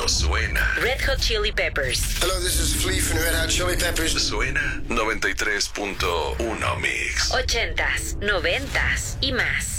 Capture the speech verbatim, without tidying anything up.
Esto suena. Red Hot Chili Peppers. Hello, this is Flea from Red Hot Chili Peppers. Suena noventa y tres punto uno Mix. Ochentas, noventas y más.